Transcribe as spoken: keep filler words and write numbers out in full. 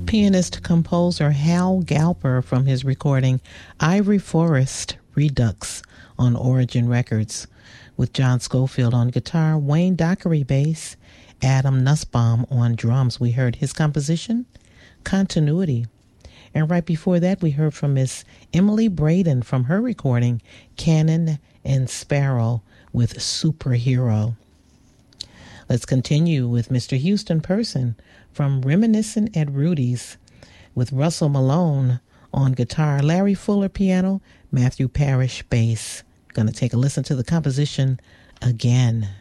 Pianist-composer Hal Galper from his recording Ivory Forest Redux on Origin Records, with John Schofield on guitar, Wayne Dockery bass, Adam Nussbaum on drums. We heard his composition, Continuity. And right before that, we heard from Miss Emily Braden from her recording, Cannon and Sparrow with Superhero. Let's continue with Mister Houston Person from Reminiscent at Rudy's, with Russell Malone on guitar, Larry Fuller piano, Matthew Parrish bass. Going to take a listen to the composition again.